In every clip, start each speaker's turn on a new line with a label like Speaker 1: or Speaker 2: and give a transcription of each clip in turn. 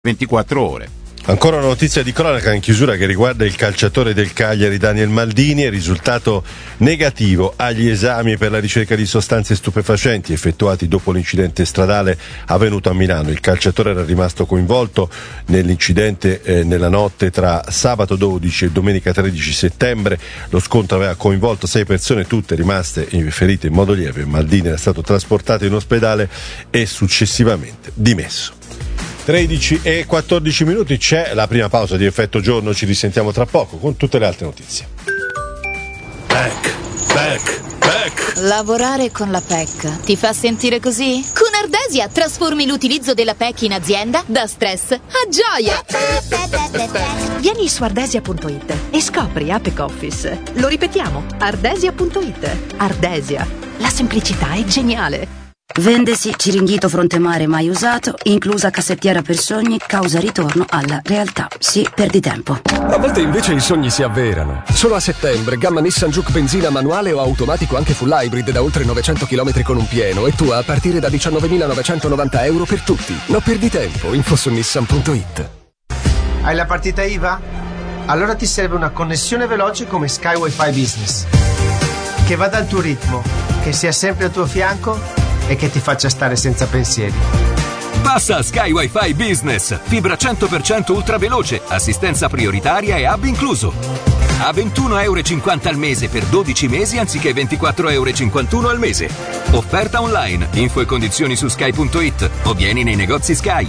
Speaker 1: 24 ore.
Speaker 2: Ancora una notizia di cronaca in chiusura che riguarda il calciatore del Cagliari Daniel Maldini. Risultato negativo agli esami per la ricerca di sostanze stupefacenti effettuati dopo l'incidente stradale avvenuto a Milano. Il calciatore era rimasto coinvolto nell'incidente nella notte tra sabato 12 e domenica 13 settembre. Lo scontro aveva coinvolto 6 persone, tutte rimaste ferite in modo lieve. Maldini era stato trasportato in ospedale e successivamente dimesso. 13 e 14 minuti, c'è la prima pausa di Effetto Giorno, ci risentiamo tra poco con tutte le altre notizie.
Speaker 3: PEC.
Speaker 4: Lavorare con la PEC ti fa sentire così? Con Ardesia trasformi l'utilizzo della PEC in azienda da stress a gioia.
Speaker 5: Vieni su ardesia.it e scopri Apec Office. Lo ripetiamo, ardesia.it. Ardesia, la semplicità è geniale.
Speaker 6: Vendesi Ciringhito Frontemare mai usato, inclusa cassettiera per sogni, causa ritorno alla realtà. Sì, perdi tempo.
Speaker 7: A volte invece i sogni si avverano. Solo a settembre, gamma Nissan Juke benzina manuale o automatico anche full hybrid da oltre 900 km con un pieno e tua a partire da 19.990 euro per tutti. Non perdi tempo, info su nissan.it.
Speaker 8: Hai la partita IVA? Allora ti serve una connessione veloce come Sky Wi-Fi Business, che vada al tuo ritmo, che sia sempre al tuo fianco e che ti faccia stare senza pensieri.
Speaker 9: Passa a Sky Wi-Fi Business, fibra 100% ultra veloce, assistenza prioritaria e hub incluso. A €21,50 al mese per 12 mesi anziché €24,51 al mese. Offerta online, info e condizioni su sky.it o vieni nei negozi Sky.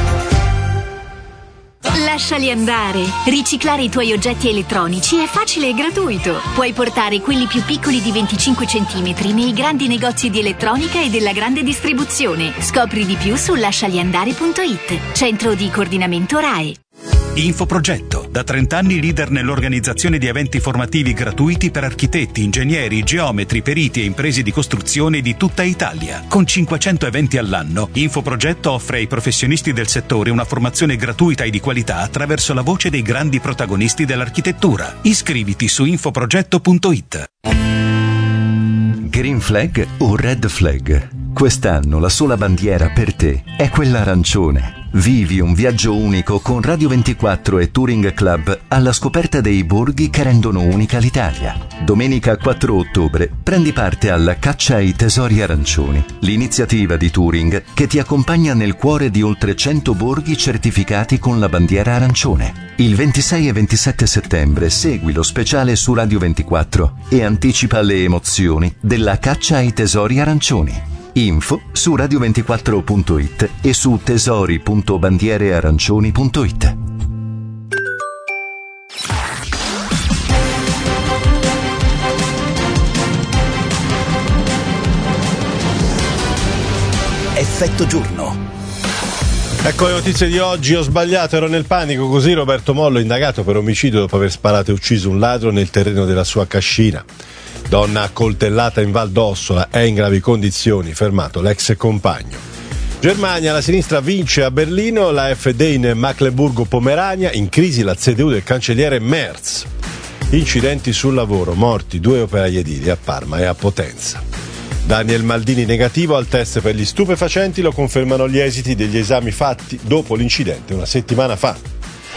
Speaker 10: Lasciali andare. Riciclare i tuoi oggetti elettronici è facile e gratuito. Puoi portare quelli più piccoli di 25 cm nei grandi negozi di elettronica e della grande distribuzione. Scopri di più su lascialiandare.it. Centro di coordinamento RAE.
Speaker 11: Infoprogetto, da 30 anni leader nell'organizzazione di eventi formativi gratuiti per architetti, ingegneri, geometri, periti e imprese di costruzione di tutta Italia. Con 500 eventi all'anno, Infoprogetto offre ai professionisti del settore una formazione gratuita e di qualità attraverso la voce dei grandi protagonisti dell'architettura. Iscriviti su infoprogetto.it.
Speaker 12: Green Flag o Red Flag? Quest'anno la sola bandiera per te è quella arancione. Vivi un viaggio unico con Radio 24 e Touring Club alla scoperta dei borghi che rendono unica l'Italia. Domenica 4 ottobre prendi parte alla Caccia ai Tesori Arancioni, l'iniziativa di Touring che ti accompagna nel cuore di oltre 100 borghi certificati con la bandiera arancione. Il 26 e 27 settembre segui lo speciale su Radio 24 e anticipa le emozioni della Caccia ai Tesori Arancioni. Info su radio24.it e su tesori.bandierearancioni.it.
Speaker 13: Effetto Giorno.
Speaker 2: Ecco le notizie di oggi. Ho sbagliato, ero nel panico. Così Roberto Mollo, indagato per omicidio dopo aver sparato e ucciso un ladro nel terreno della sua cascina. Donna accoltellata in Val d'Ossola, è in gravi condizioni, fermato l'ex compagno. Germania, la sinistra vince a Berlino, la AfD in Mecklenburgo-Pomerania, in crisi la CDU del cancelliere Merz. Incidenti sul lavoro, morti 2 operai edili a Parma e a Potenza. Daniel Maldini negativo al test per gli stupefacenti, lo confermano gli esiti degli esami fatti dopo l'incidente una settimana fa.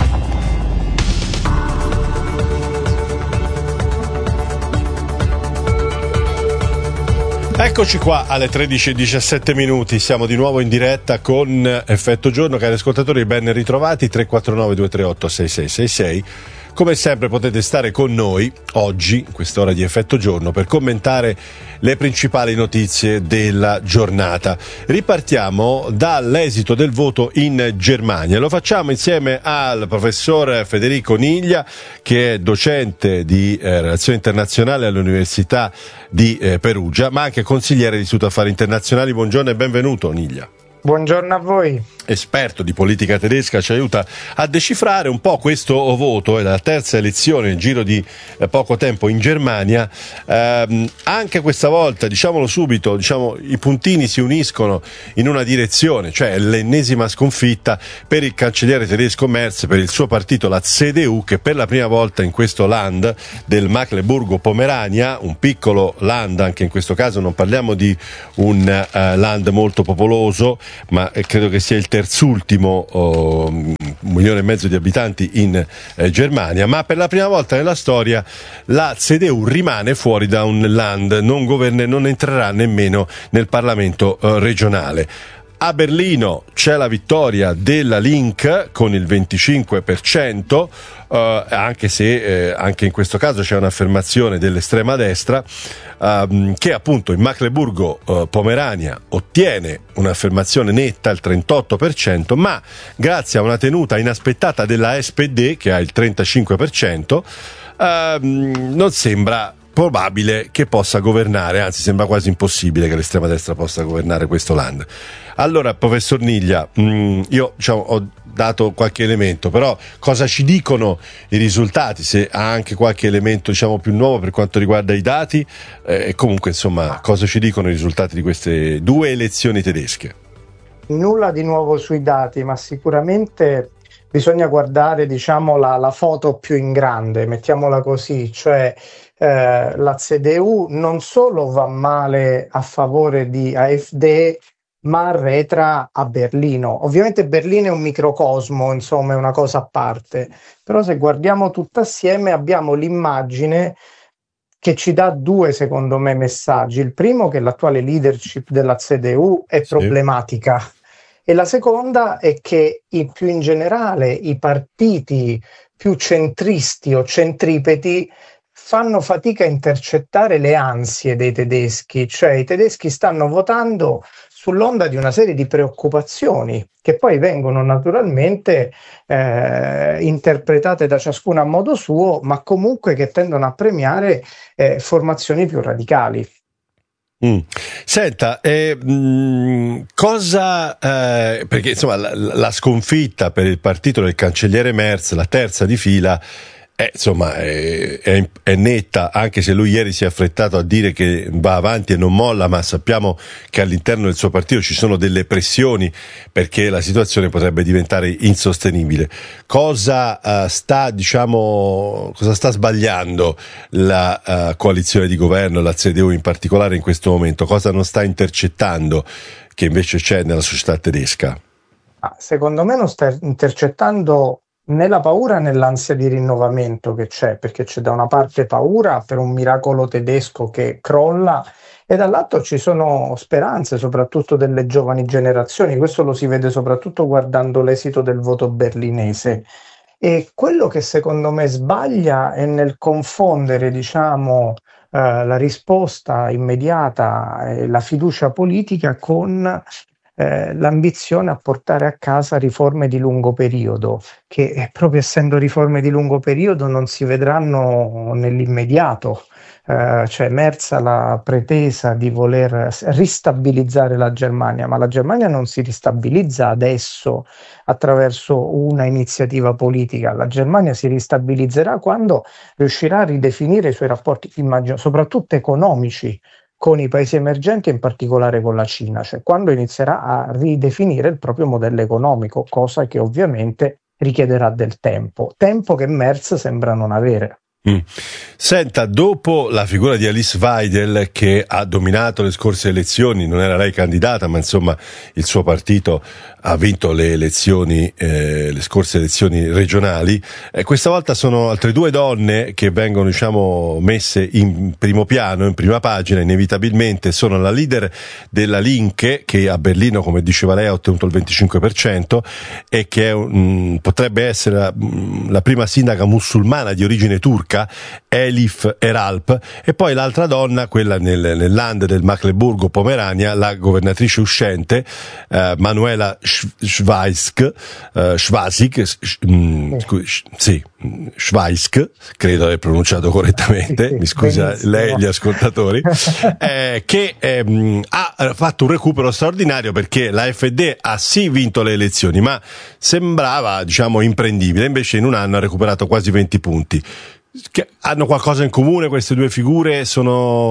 Speaker 2: Eccoci qua alle 13:17 minuti, siamo di nuovo in diretta con Effetto Giorno. Cari ascoltatori, ben ritrovati. 349 238 6666. Come sempre potete stare con noi oggi, in quest'ora di Effetto Giorno, per commentare le principali notizie della giornata. Ripartiamo dall'esito del voto in Germania. Lo facciamo insieme al professor Federico Niglia, che è docente di relazioni internazionali all'Università di Perugia, ma anche consigliere dell'Istituto Affari Internazionali. Buongiorno e benvenuto, Niglia.
Speaker 14: Buongiorno a voi.
Speaker 2: Esperto di politica tedesca, ci aiuta a decifrare un po' questo voto. È la terza elezione nel giro di poco tempo in Germania. Anche questa volta, diciamolo subito, i puntini si uniscono in una direzione, cioè l'ennesima sconfitta per il cancelliere tedesco Merz, per il suo partito, la CDU, che per la prima volta in questo land del Mecklenburgo-Pomerania, un piccolo land, anche in questo caso non parliamo di un land molto popoloso, ma credo che sia il terzultimo 1,5 milioni di abitanti in Germania, ma per la prima volta nella storia la CDU rimane fuori da un Land, non entrerà nemmeno nel Parlamento regionale. A Berlino c'è la vittoria della Link con il 25%, anche se anche in questo caso c'è un'affermazione dell'estrema destra che appunto in Mecklenburgo-Pomerania ottiene un'affermazione netta, il 38%, ma grazie a una tenuta inaspettata della SPD che ha il 35%, non sembra probabile che possa governare, anzi sembra quasi impossibile che l'estrema destra possa governare questo Land. Allora, professor Niglia, io ho dato qualche elemento, però cosa ci dicono i risultati, se ha anche qualche elemento più nuovo per quanto riguarda i dati, e comunque insomma cosa ci dicono i risultati di queste 2 elezioni tedesche?
Speaker 1: Nulla di nuovo sui dati, ma sicuramente bisogna guardare la foto più in grande, mettiamola così, cioè la CDU non solo va male a favore di AfD, ma arretra a Berlino. Ovviamente Berlino è un microcosmo, insomma è una cosa a parte, però se guardiamo tutto assieme abbiamo l'immagine che ci dà 2, secondo me, messaggi. Il primo, che l'attuale leadership della CDU è problematica, e la seconda è che più in generale i partiti più centristi o centripeti fanno fatica a intercettare le ansie dei tedeschi, cioè i tedeschi stanno votando sull'onda di una serie di preoccupazioni che poi vengono naturalmente interpretate da ciascuno a modo suo, ma comunque che tendono a premiare formazioni più radicali.
Speaker 2: Senta, cosa perché insomma la sconfitta per il partito del cancelliere Merz, la terza di fila, è netta, anche se lui ieri si è affrettato a dire che va avanti e non molla, ma sappiamo che all'interno del suo partito ci sono delle pressioni perché la situazione potrebbe diventare insostenibile. Cosa sta sbagliando la coalizione di governo, la CDU in particolare in questo momento? Cosa non sta intercettando che invece c'è nella società tedesca?
Speaker 1: Secondo me non sta intercettando né la paura né l'ansia di rinnovamento che c'è, perché c'è da una parte paura per un miracolo tedesco che crolla e dall'altro ci sono speranze soprattutto delle giovani generazioni. Questo lo si vede soprattutto guardando l'esito del voto berlinese, e quello che secondo me sbaglia è nel confondere la risposta immediata e la fiducia politica con l'ambizione a portare a casa riforme di lungo periodo, che proprio essendo riforme di lungo periodo non si vedranno nell'immediato. Cioè Merz ha la pretesa di voler ristabilizzare la Germania, ma la Germania non si ristabilizza adesso attraverso una iniziativa politica. La Germania si ristabilizzerà quando riuscirà a ridefinire i suoi rapporti, immagino, soprattutto economici, con i paesi emergenti e in particolare con la Cina, cioè quando inizierà a ridefinire il proprio modello economico, cosa che ovviamente richiederà del tempo che Merz sembra non avere.
Speaker 2: Senta, dopo la figura di Alice Weidel, che ha dominato le scorse elezioni, non era lei candidata, ma insomma il suo partito ha vinto le scorse elezioni regionali, questa volta sono altre 2 donne che vengono messe in primo piano, in prima pagina, inevitabilmente. Sono la leader della Linke, che a Berlino, come diceva lei, ha ottenuto il 25% e che potrebbe essere la prima sindaca musulmana di origine turca, Elif Eralp, e poi l'altra donna, quella nel Land del Mecklenburgo-Pomerania, la governatrice uscente Manuela Schweisk, credo aver pronunciato correttamente, mi scusa lei e gli ascoltatori, che ha fatto un recupero straordinario, perché la AfD ha sì vinto le elezioni, ma sembrava imprendibile, invece in un anno ha recuperato quasi 20 punti. Che hanno qualcosa in comune queste 2 figure? Ci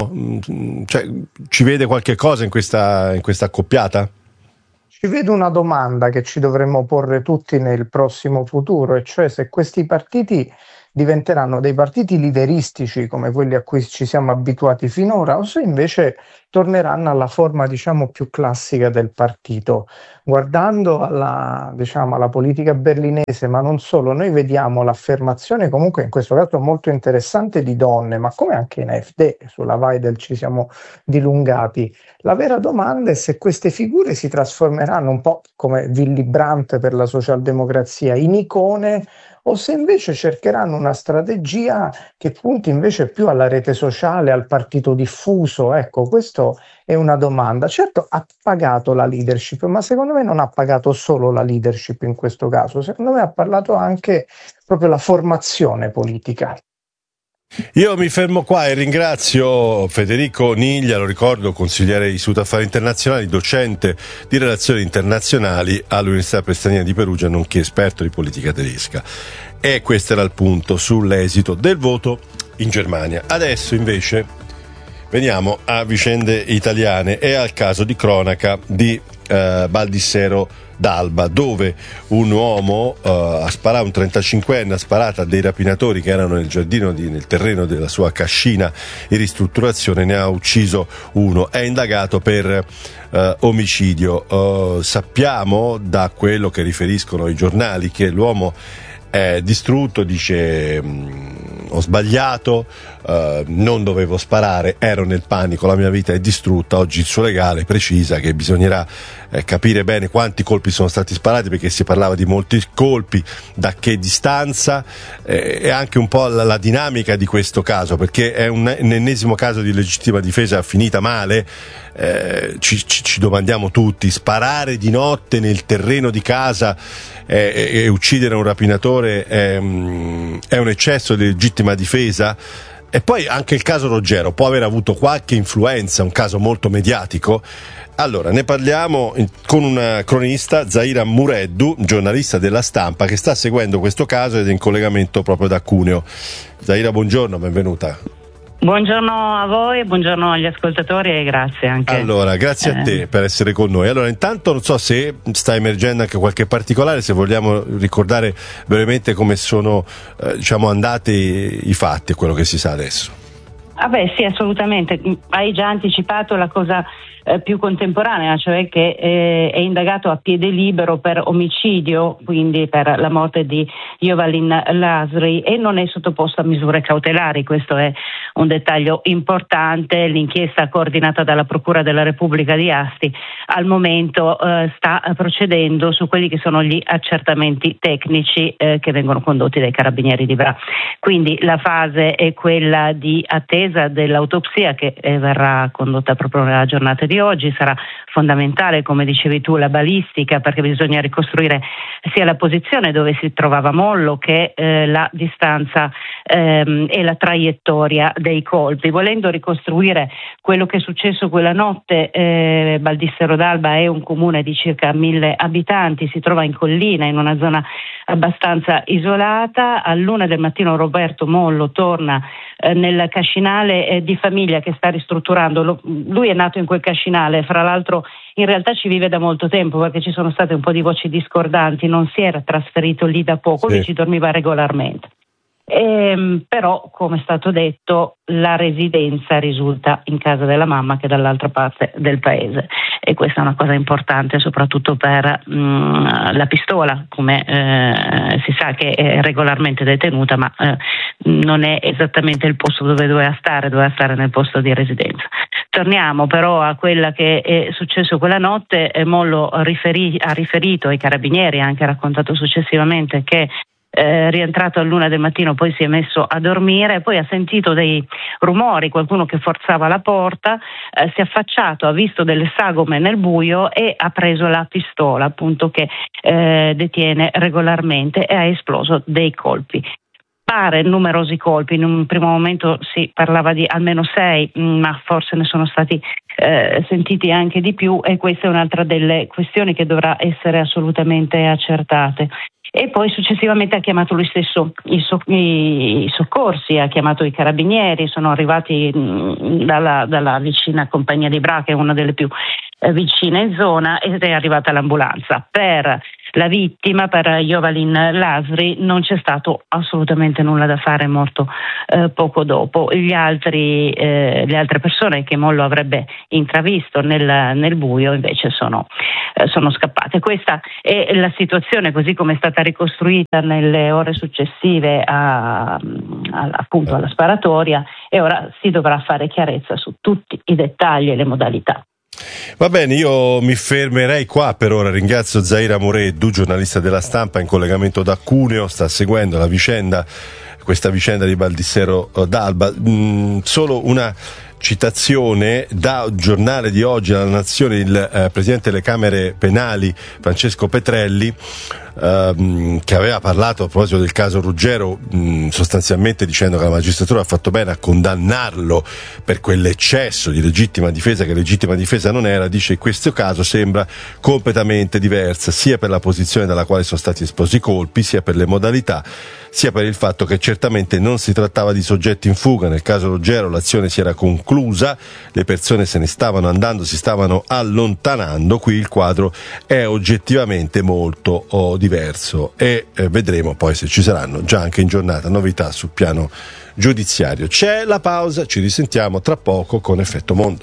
Speaker 2: vede qualche cosa in questa accoppiata?
Speaker 1: Ci vedo una domanda che ci dovremmo porre tutti nel prossimo futuro, e cioè se questi partiti diventeranno dei partiti lideristici come quelli a cui ci siamo abituati finora, o se invece torneranno alla forma, diciamo, più classica del partito. Guardando alla politica berlinese, ma non solo, noi vediamo l'affermazione comunque in questo caso molto interessante di donne, ma come anche in AfD, sulla Weidel ci siamo dilungati. La vera domanda è se queste figure si trasformeranno un po' come Willy Brandt per la socialdemocrazia in icone, o se invece cercheranno una strategia che punti invece più alla rete sociale, al partito diffuso. Ecco, questo è una domanda. Certo, ha pagato la leadership, ma secondo me non ha pagato solo la leadership in questo caso, secondo me ha parlato anche proprio la formazione politica.
Speaker 2: Io mi fermo qua e ringrazio Federico Niglia, lo ricordo, consigliere Istituto Affari Internazionali, docente di relazioni internazionali all'Università Per Stranieri di Perugia, nonché esperto di politica tedesca. E questo era il punto sull'esito del voto in Germania. Adesso invece veniamo a vicende italiane e al caso di cronaca di Baldissero d'Alba, dove un uomo ha sparato, un 35enne ha sparato a dei rapinatori che erano nel giardino nel terreno della sua cascina in ristrutturazione, ne ha ucciso uno, è indagato per omicidio. Sappiamo da quello che riferiscono i giornali che l'uomo è distrutto, dice ho sbagliato, non dovevo sparare, ero nel panico, la mia vita è distrutta. Oggi il suo legale precisa che bisognerà capire bene quanti colpi sono stati sparati, perché si parlava di molti colpi, da che distanza, e anche un po' la dinamica di questo caso, perché è un ennesimo caso di legittima difesa finita male. Ci domandiamo tutti, sparare di notte nel terreno di casa e uccidere un rapinatore è un eccesso di legittima difesa? E poi anche il caso Roggero può aver avuto qualche influenza, un caso molto mediatico. Allora, ne parliamo con una cronista, Zaira Mureddu, giornalista della Stampa, che sta seguendo questo caso ed è in collegamento proprio da Cuneo. Zaira, buongiorno, benvenuta.
Speaker 14: Buongiorno a voi, buongiorno agli ascoltatori e grazie anche. Allora,
Speaker 2: grazie a te per essere con noi. Allora, intanto non so se sta emergendo anche qualche particolare, se vogliamo ricordare brevemente come sono andati i fatti e quello che si sa adesso.
Speaker 14: Sì, assolutamente. Hai già anticipato la cosa più contemporanea, cioè che è indagato a piede libero per omicidio, quindi per la morte di Jovalin Lasri, e non è sottoposto a misure cautelari. Questo è un dettaglio importante. L'inchiesta coordinata dalla Procura della Repubblica di Asti al momento sta procedendo su quelli che sono gli accertamenti tecnici che vengono condotti dai carabinieri di Bra. Quindi la fase è quella di attesa dell'autopsia che verrà condotta proprio nella giornata di oggi. Sarà fondamentale, come dicevi tu, la balistica, perché bisogna ricostruire sia la posizione dove si trovava Mollo che la distanza e la traiettoria dei colpi. Volendo ricostruire quello che è successo quella notte, Baldissero d'Alba è un comune di circa 1000 abitanti, si trova in collina, in una zona abbastanza isolata. All'1 del mattino Roberto Mollo torna nel cascinale di famiglia che sta ristrutturando. Lui è nato in quel cascinale, fra l'altro in realtà ci vive da molto tempo, perché ci sono state un po' di voci discordanti, non si era trasferito lì da poco, lui ci dormiva regolarmente. Però, come è stato detto, la residenza risulta in casa della mamma, che è dall'altra parte del paese, e questa è una cosa importante soprattutto per la pistola, come si sa che è regolarmente detenuta, ma non è esattamente il posto dove doveva stare nel posto di residenza. Torniamo però a quella che è successo quella notte. Mollo ha riferito ai carabinieri, ha anche raccontato successivamente che rientrato all'1 del mattino poi si è messo a dormire, poi ha sentito dei rumori, qualcuno che forzava la porta, si è affacciato, ha visto delle sagome nel buio e ha preso la pistola, appunto, che detiene regolarmente, e ha esploso dei colpi. Pare numerosi colpi, in un primo momento si parlava di almeno 6, ma forse ne sono stati sentiti anche di più, e questa è un'altra delle questioni che dovrà essere assolutamente accertate. E poi successivamente ha chiamato lui stesso i soccorsi, ha chiamato i carabinieri, sono arrivati dalla vicina compagnia di Bra, che è una delle più vicine in zona, ed è arrivata l'ambulanza. Per la vittima, per Jovalin Lasri, non c'è stato assolutamente nulla da fare molto poco dopo. Le altre persone che Mollo avrebbe intravisto nel buio invece sono scappate. Questa è la situazione così come è stata ricostruita nelle ore successive appunto alla sparatoria, e ora si dovrà fare chiarezza su tutti i dettagli e le modalità.
Speaker 2: Va bene, io mi fermerei qua per ora. Ringrazio Zaira Moreddu, giornalista della Stampa in collegamento da Cuneo, sta seguendo questa vicenda di Baldissero d'Alba. Solo una citazione da giornale di oggi alla Nazione, il presidente delle Camere Penali Francesco Petrelli, che aveva parlato a proposito del caso Ruggero, sostanzialmente dicendo che la magistratura ha fatto bene a condannarlo per quell'eccesso di legittima difesa che legittima difesa non era. Dice: in questo caso sembra completamente diversa, sia per la posizione dalla quale sono stati esposti i colpi, sia per le modalità, sia per il fatto che certamente non si trattava di soggetti in fuga. Nel caso Ruggero l'azione si era conclusa, le persone se ne stavano andando, si stavano allontanando. Qui il quadro è oggettivamente molto diverso e vedremo poi se ci saranno già anche in giornata novità sul piano giudiziario. C'è la pausa, ci risentiamo tra poco con Effetto Mondo.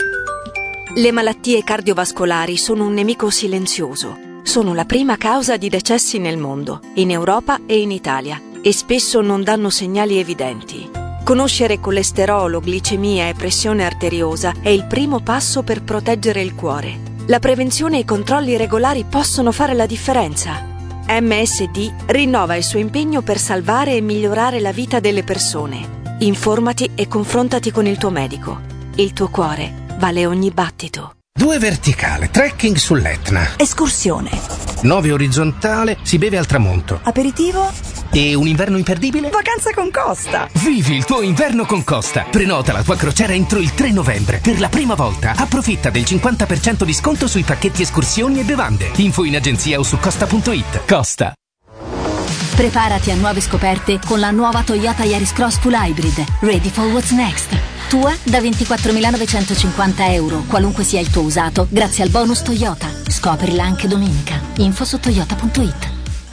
Speaker 5: Le malattie cardiovascolari sono un nemico silenzioso. Sono la prima causa di decessi nel mondo, in Europa e in Italia, e spesso non danno segnali evidenti. Conoscere colesterolo, glicemia e pressione arteriosa è il primo passo per proteggere il cuore. La prevenzione e i controlli regolari possono fare la differenza. MSD rinnova il suo impegno per salvare e migliorare la vita delle persone. Informati e confrontati con il tuo medico. Il tuo cuore vale ogni battito.
Speaker 15: 2 verticale, trekking sull'Etna.
Speaker 16: Escursione.
Speaker 15: 9 orizzontale, si beve al tramonto.
Speaker 16: Aperitivo.
Speaker 15: E un inverno imperdibile?
Speaker 16: Vacanza con Costa.
Speaker 15: Vivi il tuo inverno con Costa. Prenota la tua crociera entro il 3 novembre. Per la prima volta approfitta del 50% di sconto sui pacchetti escursioni e bevande. Info in agenzia o su costa.it. Costa.
Speaker 10: Preparati a nuove scoperte con la nuova Toyota Yaris Cross Full Hybrid. Ready for what's next. Tua da 24.950 euro, qualunque sia il tuo usato, grazie al bonus Toyota. Scoprila anche domenica. Info su toyota.it.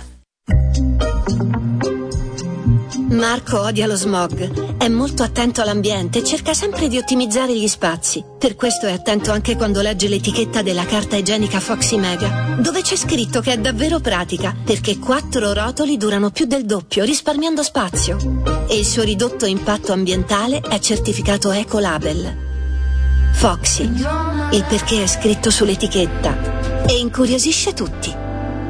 Speaker 17: Marco odia lo smog, è molto attento all'ambiente e cerca sempre di ottimizzare gli spazi. Per questo è attento anche quando legge l'etichetta della carta igienica Foxy Mega, dove c'è scritto che è davvero pratica, perché 4 rotoli durano più del doppio, risparmiando spazio. E il suo ridotto impatto ambientale è certificato Ecolabel. Foxy, il perché è scritto sull'etichetta e incuriosisce tutti.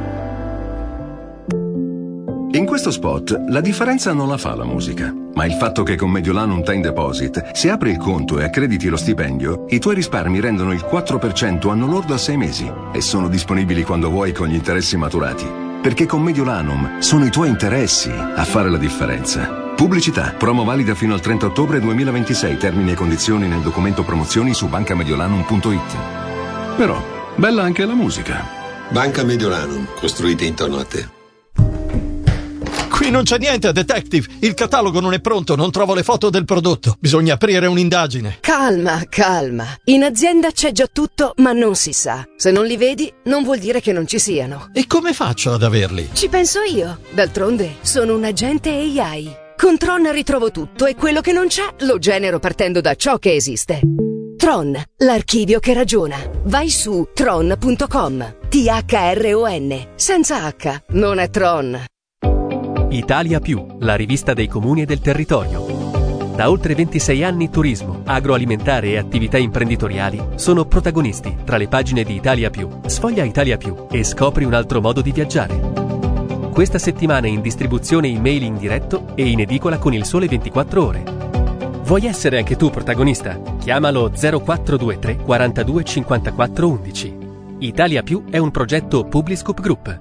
Speaker 18: In questo spot la differenza non la fa la musica, ma il fatto che con Mediolanum Time Deposit, se apri il conto e accrediti lo stipendio, i tuoi risparmi rendono il 4% anno lordo a 6 mesi e sono disponibili quando vuoi con gli interessi maturati. Perché con Mediolanum sono i tuoi interessi a fare la differenza. Pubblicità, promo valida fino al 30 ottobre 2026, termini e condizioni nel documento promozioni su bancamediolanum.it. Però, bella anche la musica.
Speaker 19: Banca Mediolanum, costruite intorno a te.
Speaker 20: Qui non c'è niente, detective. Il catalogo non è pronto, non trovo le foto del prodotto. Bisogna aprire un'indagine.
Speaker 21: Calma, calma. In azienda c'è già tutto, ma non si sa. Se non li vedi, non vuol dire che non ci siano.
Speaker 20: E come faccio ad averli?
Speaker 21: Ci penso io. D'altronde, sono un agente AI. Con Tron ritrovo tutto e quello che non c'è lo genero partendo da ciò che esiste. Tron, l'archivio che ragiona. Vai su tron.com. THRON. Senza H, non è Tron.
Speaker 22: Italia Più, la rivista dei comuni e del territorio. Da oltre 26 anni turismo, agroalimentare e attività imprenditoriali sono protagonisti tra le pagine di Italia Più. Sfoglia Italia Più e scopri un altro modo di viaggiare. Questa settimana in distribuzione email in diretto e in edicola con Il Sole 24 Ore. Vuoi essere anche tu protagonista? Chiamalo 0423 42 54 11. Italia Più è un progetto Publiscoop Group.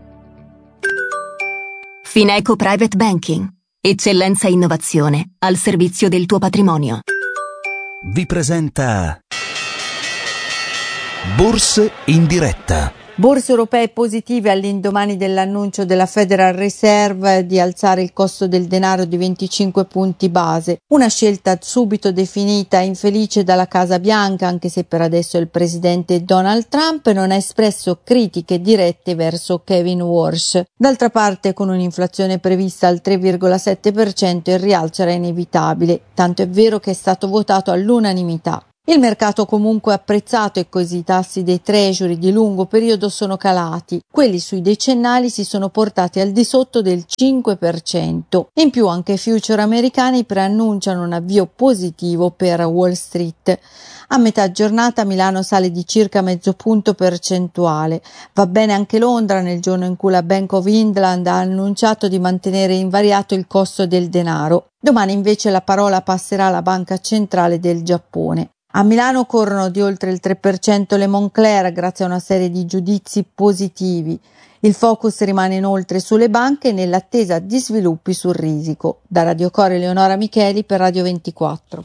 Speaker 4: Fineco Private Banking. Eccellenza e innovazione al servizio del tuo patrimonio.
Speaker 13: Vi presenta Borse in diretta
Speaker 3: Borse europee positive all'indomani dell'annuncio della Federal Reserve di alzare il costo del denaro di 25 punti base, una scelta subito definita infelice dalla Casa Bianca, anche se per adesso il presidente Donald Trump non ha espresso critiche dirette verso Kevin Warsh. D'altra parte, con un'inflazione prevista al 3,7%, il rialzo era inevitabile, tanto è vero che è stato votato all'unanimità. Il mercato comunque ha apprezzato e così i tassi dei treasury di lungo periodo sono calati. Quelli sui decennali si sono portati al di sotto del 5%. In più anche i future americani preannunciano un avvio positivo per Wall Street. A metà giornata Milano sale di circa mezzo punto percentuale. Va bene anche Londra nel giorno in cui la Bank of England ha annunciato di mantenere invariato il costo del denaro. Domani invece la parola passerà alla Banca Centrale del Giappone. A Milano corrono di oltre il 3% le Moncler grazie a una serie di giudizi positivi. Il focus rimane inoltre sulle banche nell'attesa di sviluppi sul risico. Da Radio Core Eleonora Micheli per Radio 24.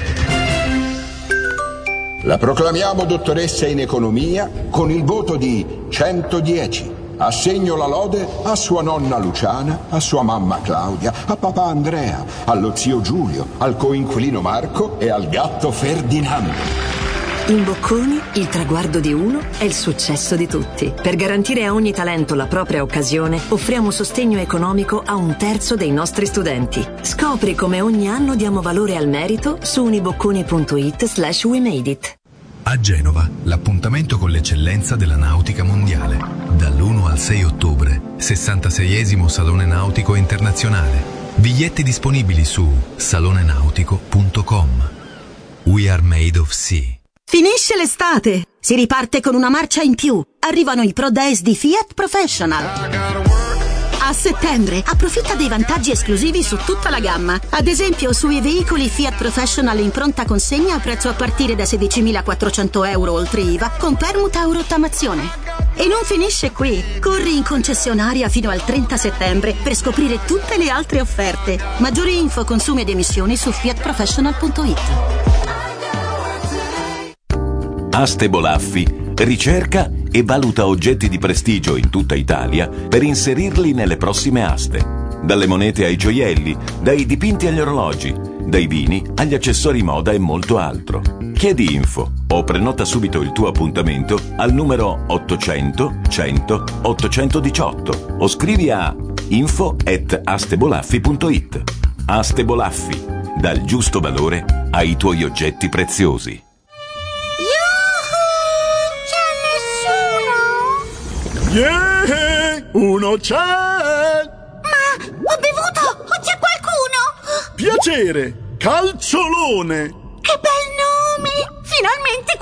Speaker 16: La proclamiamo dottoressa in economia con il voto di 110. Assegno la lode a sua nonna Luciana, a sua mamma Claudia, a papà Andrea, allo zio Giulio, al coinquilino Marco e al gatto Ferdinando.
Speaker 23: In Bocconi il traguardo di uno è il successo di tutti. Per garantire a ogni talento la propria occasione, offriamo sostegno economico a 1/3 dei nostri studenti. Scopri come ogni anno diamo valore al merito su unibocconi.it/we made it.
Speaker 24: A Genova, l'appuntamento con l'eccellenza della nautica mondiale. Dall'1 al 6 ottobre, 66esimo Salone Nautico Internazionale. Biglietti disponibili su salonenautico.com. We are made of sea.
Speaker 25: Finisce l'estate! Si riparte con una marcia in più. Arrivano i Pro Days di Fiat Professional. A settembre approfitta dei vantaggi esclusivi su tutta la gamma. Ad esempio sui veicoli Fiat Professional in pronta consegna a prezzo a partire da 16.400 euro oltre IVA con permuta o rottamazione. E non finisce qui. Corri in concessionaria fino al 30 settembre per scoprire tutte le altre offerte. Maggiori info, consumi ed emissioni su fiatprofessional.it.
Speaker 26: Aste Bolaffi ricerca e valuta oggetti di prestigio in tutta Italia per inserirli nelle prossime aste. Dalle monete ai gioielli, dai dipinti agli orologi, dai vini agli accessori moda e molto altro. Chiedi info o prenota subito il tuo appuntamento al numero 800 100 818 o scrivi a info@astebolaffi.it. Aste Bolaffi, dal giusto valore ai tuoi oggetti preziosi.
Speaker 27: Yeah! Uno c'è!
Speaker 25: Ma ho bevuto! O c'è qualcuno?
Speaker 27: Piacere! Calciolone!
Speaker 25: Che bel nome! Finalmente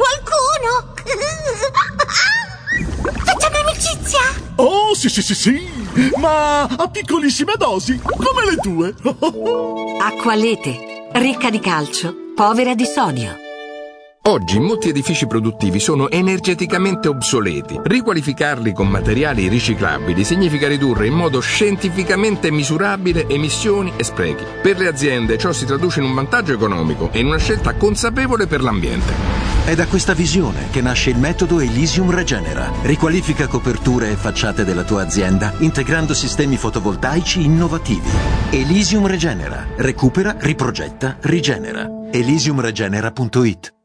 Speaker 25: qualcuno! Facciamo amicizia?
Speaker 27: Oh, sì! Ma a piccolissime dosi, come le tue!
Speaker 23: Acqualete, ricca di calcio, povera di sodio.
Speaker 28: Oggi molti edifici produttivi sono energeticamente obsoleti. Riqualificarli con materiali riciclabili significa ridurre in modo scientificamente misurabile emissioni e sprechi. Per le aziende ciò si traduce in un vantaggio economico e in una scelta consapevole per l'ambiente.
Speaker 13: È da questa visione che nasce il metodo Elysium Regenera. Riqualifica coperture e facciate della tua azienda integrando sistemi fotovoltaici innovativi. Elysium Regenera. Recupera, riprogetta, rigenera. Elysiumregenera.it.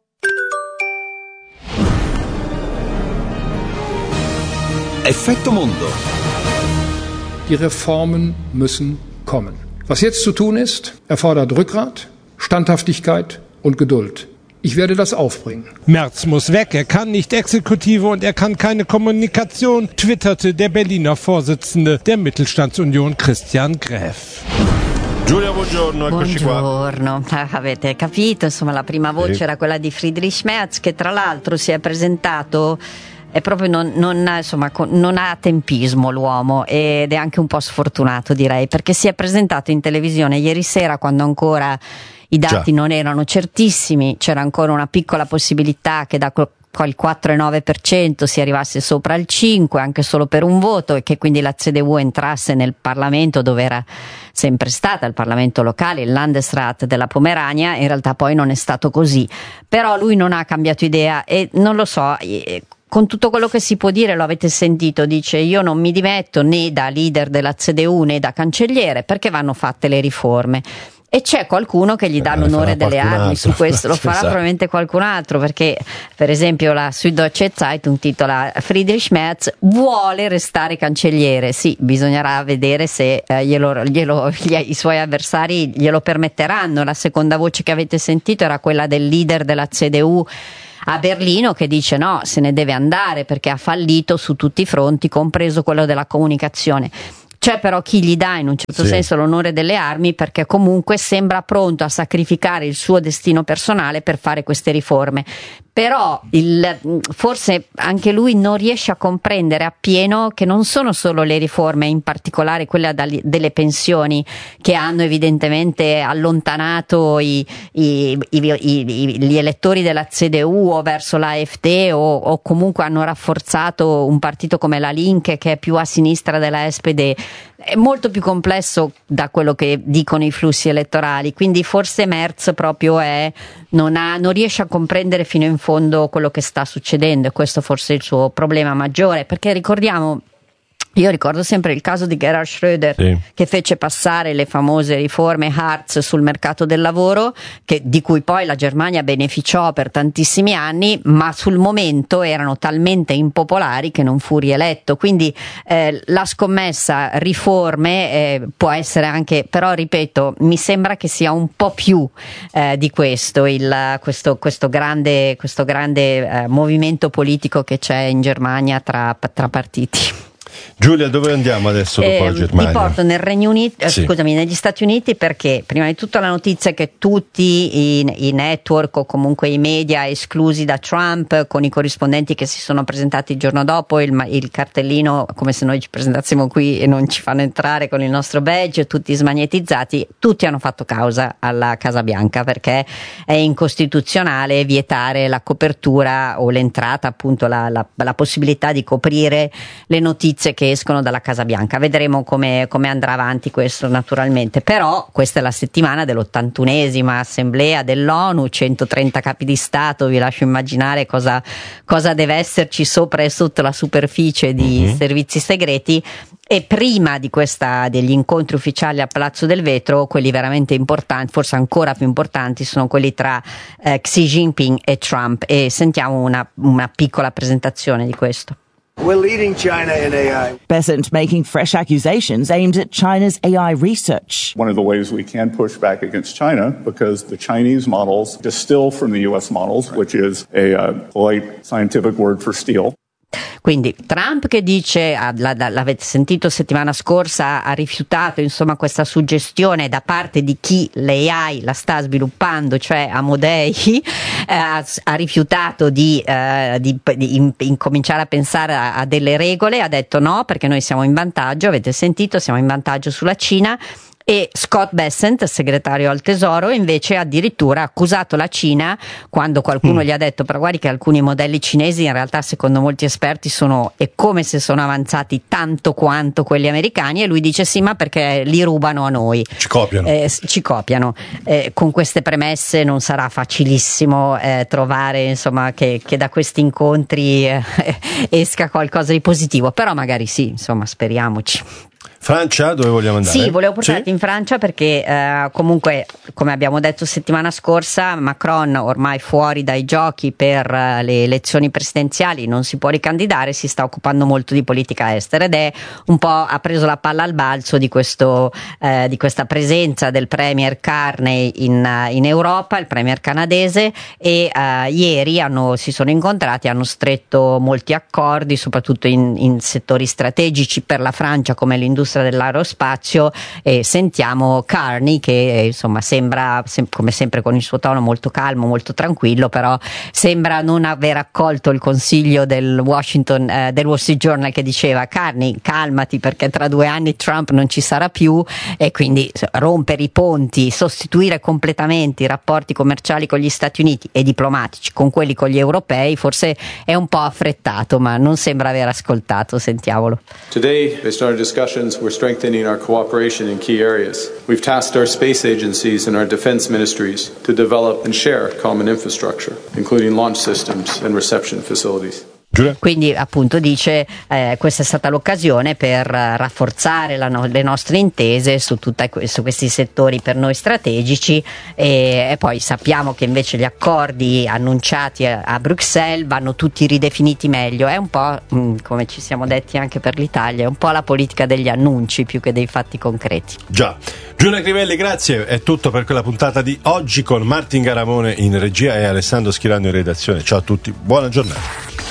Speaker 29: Effetto Mondo.
Speaker 30: Die Reformen müssen kommen. Was jetzt zu tun ist, erfordert Rückgrat, Standhaftigkeit und Geduld. Ich werde das aufbringen.
Speaker 31: Merz muss weg, er kann nicht Exekutive und er kann keine Kommunikation, twitterte der Berliner Vorsitzende der Mittelstandsunion Christian Gräf.
Speaker 2: Giulia, buongiorno, eccoci qua.
Speaker 32: Buongiorno, avete capito, insomma la prima voce era quella di Friedrich Merz, che tra l'altro si è presentato, è proprio non ha tempismo l'uomo, ed è anche un po' sfortunato, direi, perché si è presentato in televisione ieri sera quando ancora i dati non erano certissimi, c'era ancora una piccola possibilità che da quel 4,9% si arrivasse sopra il 5% anche solo per un voto, e che quindi la CDU entrasse nel Parlamento dove era sempre stata, il Parlamento locale, il Landesrat della Pomerania. In realtà poi non è stato così, però lui non ha cambiato idea e non lo so, con tutto quello che si può dire, lo avete sentito, dice: io non mi dimetto né da leader della CDU né da cancelliere perché vanno fatte le riforme. E c'è qualcuno che gli dà l'onore delle armi su questo, lo farà probabilmente qualcun altro, perché per esempio la Süddeutsche Zeitung titola: Friedrich Merz vuole restare cancelliere. Sì, bisognerà vedere se i suoi avversari glielo permetteranno. La seconda voce che avete sentito era quella del leader della CDU a Berlino, che dice no, se ne deve andare perché ha fallito su tutti i fronti, compreso quello della comunicazione. C'è però chi gli dà in un certo senso l'onore delle armi, perché comunque sembra pronto a sacrificare il suo destino personale per fare queste riforme. Però forse anche lui non riesce a comprendere appieno che non sono solo le riforme, in particolare quella delle pensioni, che hanno evidentemente allontanato gli elettori della CDU o verso la AfD, o comunque hanno rafforzato un partito come la Linke, che è più a sinistra della SPD. È molto più complesso da quello che dicono i flussi elettorali, quindi forse Merz proprio non riesce a comprendere fino in fondo quello che sta succedendo, e questo forse è il suo problema maggiore, perché io ricordo sempre il caso di Gerhard Schröder, che fece passare le famose riforme Hartz sul mercato del lavoro, di cui poi la Germania beneficiò per tantissimi anni, ma sul momento erano talmente impopolari che non fu rieletto. Quindi la scommessa riforme può essere anche, però ripeto, mi sembra che sia un po' più di questo grande movimento politico che c'è in Germania tra partiti.
Speaker 2: Giulia, dove andiamo adesso dopo la Germania?
Speaker 32: Vi porto nel Regno Unito, negli Stati Uniti, perché prima di tutto la notizia è che tutti i network o comunque i media esclusi da Trump, con i corrispondenti che si sono presentati il giorno dopo, il cartellino come se noi ci presentassimo qui e non ci fanno entrare con il nostro badge, tutti smagnetizzati, tutti hanno fatto causa alla Casa Bianca, perché è incostituzionale vietare la copertura o l'entrata, appunto la possibilità di coprire le notizie che escono dalla Casa Bianca. Vedremo come andrà avanti questo, naturalmente. Però questa è la settimana dell'81esima assemblea dell'ONU, 130 capi di Stato. Vi lascio immaginare cosa deve esserci sopra e sotto la superficie di servizi segreti. E prima degli incontri ufficiali a Palazzo del Vetro, quelli veramente importanti, forse ancora più importanti, sono quelli tra Xi Jinping e Trump, e sentiamo una piccola presentazione di questo.
Speaker 1: We're leading China in AI.
Speaker 5: Besant making fresh accusations aimed at China's AI research.
Speaker 6: One of the ways we can push back against China, because the Chinese models distill from the US models, which is a polite scientific word for steal.
Speaker 32: Quindi Trump, che dice, l'avete sentito settimana scorsa, ha rifiutato insomma questa suggestione da parte di chi l'AI la sta sviluppando, cioè Amodei, ha rifiutato di incominciare a pensare a delle regole, ha detto no, perché noi siamo in vantaggio, avete sentito, siamo in vantaggio sulla Cina. E Scott Bessent, segretario al Tesoro, invece addirittura ha accusato la Cina, quando qualcuno gli ha detto però guardi che alcuni modelli cinesi in realtà secondo molti esperti è come se sono avanzati tanto quanto quelli americani, e lui dice sì, ma perché li rubano a noi. Ci copiano. Con queste premesse non sarà facilissimo trovare insomma che da questi incontri esca qualcosa di positivo, però magari sì, insomma, speriamoci.
Speaker 2: Francia, dove vogliamo andare?
Speaker 32: Sì, volevo portarti in Francia perché comunque, come abbiamo detto settimana scorsa, Macron ormai fuori dai giochi per le elezioni presidenziali, non si può ricandidare, si sta occupando molto di politica estera, ed è un po', ha preso la palla al balzo di questa presenza del premier Carney in Europa, il premier canadese, e ieri si sono incontrati, hanno stretto molti accordi, soprattutto in settori strategici per la Francia come l'industria dell'aerospazio, e sentiamo Carney che insomma sembra come sempre con il suo tono molto calmo, molto tranquillo, però sembra non aver accolto il consiglio del Wall Street Journal, che diceva Carney calmati perché tra 2 anni Trump non ci sarà più, e quindi rompere i ponti, sostituire completamente i rapporti commerciali con gli Stati Uniti e diplomatici con quelli con gli europei forse è un po' affrettato, ma non sembra aver ascoltato. Sentiamolo.
Speaker 7: Today they started discussions. We're strengthening our cooperation in key areas. We've tasked our space agencies and our defense ministries to develop and share common infrastructure, including launch systems and reception facilities.
Speaker 2: Giulia?
Speaker 32: Quindi appunto dice questa è stata l'occasione per rafforzare le nostre intese su questi settori per noi strategici e poi sappiamo che invece gli accordi annunciati a Bruxelles vanno tutti ridefiniti meglio. È un po' come ci siamo detti anche per l'Italia, è un po' la politica degli annunci più che dei fatti concreti.
Speaker 2: Già. Giulia Crivelli, grazie, è tutto per quella puntata di oggi con Martin Garamone in regia e Alessandro Schirano in redazione. Ciao a tutti, buona giornata.